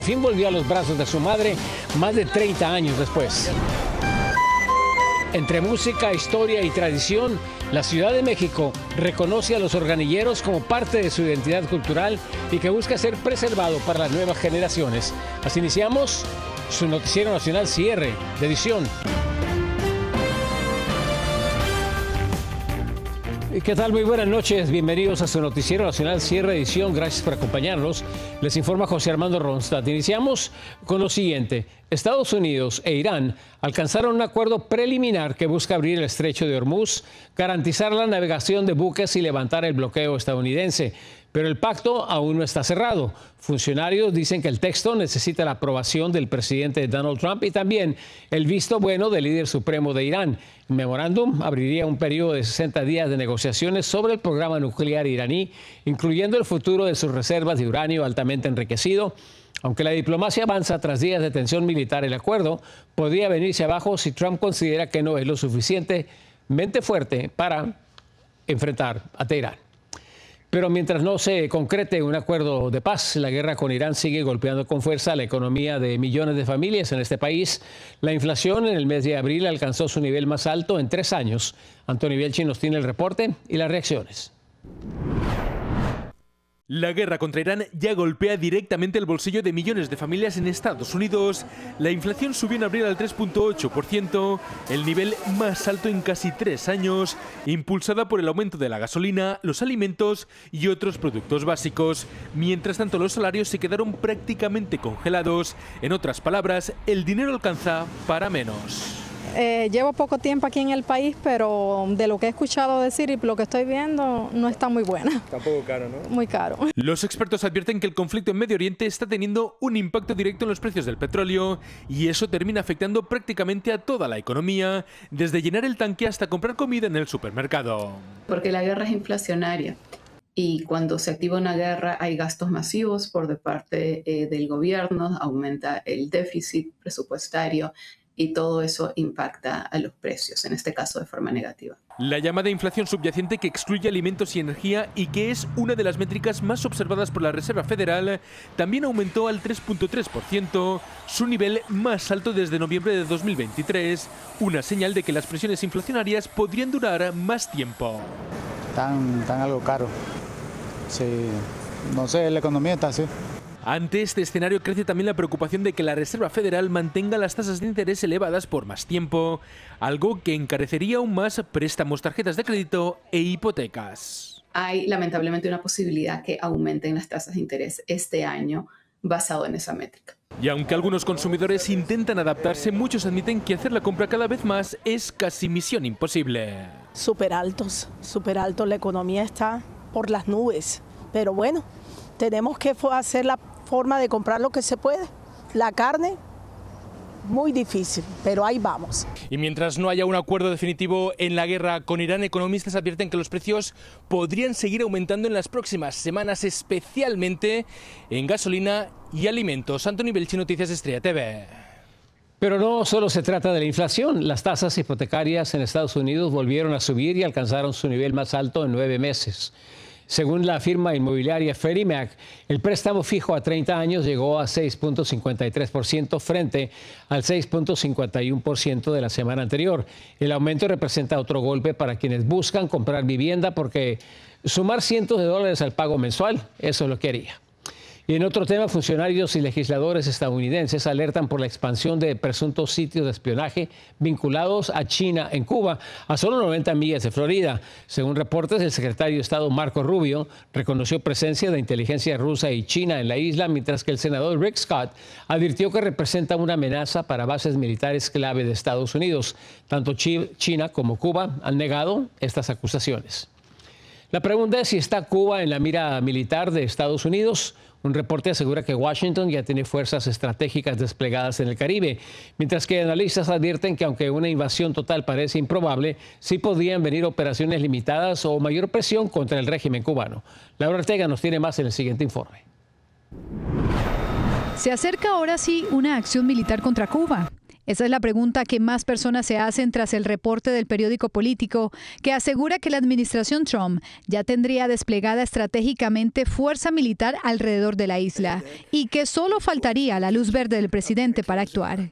Por fin volvió a los brazos de su madre más de 30 años después. Entre música, historia y tradición, la Ciudad de México reconoce a los organilleros como parte de su identidad cultural y que busca ser preservado para las nuevas generaciones. Así iniciamos su noticiero nacional cierre de edición. ¿Qué tal? Muy buenas noches. Bienvenidos a su noticiero nacional cierre edición. Gracias por acompañarnos. Les informa José Armando Ronstadt. Iniciamos con lo siguiente. Estados Unidos e Irán alcanzaron un acuerdo preliminar que busca abrir el estrecho de Hormuz, garantizar la navegación de buques y levantar el bloqueo estadounidense. Pero el pacto aún no está cerrado. Funcionarios dicen que el texto necesita la aprobación del presidente Donald Trump y también el visto bueno del líder supremo de Irán. El memorándum abriría un periodo de 60 días de negociaciones sobre el programa nuclear iraní, incluyendo el futuro de sus reservas de uranio altamente enriquecido. Aunque la diplomacia avanza tras días de tensión militar, el acuerdo podría venirse abajo si Trump considera que no es lo suficientemente fuerte para enfrentar a Teherán. Pero mientras no se concrete un acuerdo de paz, la guerra con Irán sigue golpeando con fuerza la economía de millones de familias en este país. La inflación en el mes de abril alcanzó su nivel más alto en 3 años. Antonio Bielchi nos tiene el reporte y las reacciones. La guerra contra Irán ya golpea directamente el bolsillo de millones de familias en Estados Unidos. La inflación subió en abril al 3,8%, el nivel más alto en casi 3 años, impulsada por el aumento de la gasolina, los alimentos y otros productos básicos. Mientras tanto, los salarios se quedaron prácticamente congelados. En otras palabras, el dinero alcanza para menos. Llevo poco tiempo aquí en el país, pero de lo que he escuchado decir y lo que estoy viendo, no está muy buena. Tampoco caro, ¿no? Muy caro. Los expertos advierten que el conflicto en Medio Oriente está teniendo un impacto directo en los precios del petróleo y eso termina afectando prácticamente a toda la economía, desde llenar el tanque hasta comprar comida en el supermercado. Porque la guerra es inflacionaria. Y cuando se activa una guerra hay gastos masivos por de parte del gobierno, aumenta el déficit presupuestario y todo eso impacta a los precios, en este caso de forma negativa. La llamada inflación subyacente, que excluye alimentos y energía y que es una de las métricas más observadas por la Reserva Federal, también aumentó al 3,3%, su nivel más alto desde noviembre de 2023, una señal de que las presiones inflacionarias podrían durar más tiempo. Tan algo caro. Sí, no sé, la economía está así. Ante este escenario crece también la preocupación de que la Reserva Federal mantenga las tasas de interés elevadas por más tiempo, algo que encarecería aún más préstamos, tarjetas de crédito e hipotecas. Hay lamentablemente una posibilidad que aumenten las tasas de interés este año basado en esa métrica. Y aunque algunos consumidores intentan adaptarse, muchos admiten que hacer la compra cada vez más es casi misión imposible. Súper alto, la economía está por las nubes, pero bueno, tenemos que hacer la forma de comprar lo que se puede. La carne, muy difícil, pero ahí vamos. Y mientras no haya un acuerdo definitivo en la guerra con Irán, economistas advierten que los precios podrían seguir aumentando en las próximas semanas, especialmente en gasolina y alimentos. Antonio Bielchi, Noticias Estrella TV. Pero no solo se trata de la inflación. Las tasas hipotecarias en Estados Unidos volvieron a subir y alcanzaron su nivel más alto en 9 meses. Según la firma inmobiliaria Freddie Mac, el préstamo fijo a 30 años llegó a 6,53% frente al 6,51% de la semana anterior. El aumento representa otro golpe para quienes buscan comprar vivienda porque sumar cientos de dólares al pago mensual, eso es lo que haría. Y en otro tema, funcionarios y legisladores estadounidenses alertan por la expansión de presuntos sitios de espionaje vinculados a China en Cuba, a solo 90 millas de Florida. Según reportes, el secretario de Estado Marco Rubio reconoció presencia de inteligencia rusa y china en la isla, mientras que el senador Rick Scott advirtió que representa una amenaza para bases militares clave de Estados Unidos. Tanto China como Cuba han negado estas acusaciones. La pregunta es si está Cuba en la mira militar de Estados Unidos. Un reporte asegura que Washington ya tiene fuerzas estratégicas desplegadas en el Caribe, mientras que analistas advierten que aunque una invasión total parece improbable, sí podrían venir operaciones limitadas o mayor presión contra el régimen cubano. Laura Ortega nos tiene más en el siguiente informe. Se acerca ahora sí una acción militar contra Cuba. Esa es la pregunta que más personas se hacen tras el reporte del periódico Político, que asegura que la administración Trump ya tendría desplegada estratégicamente fuerza militar alrededor de la isla y que solo faltaría la luz verde del presidente para actuar.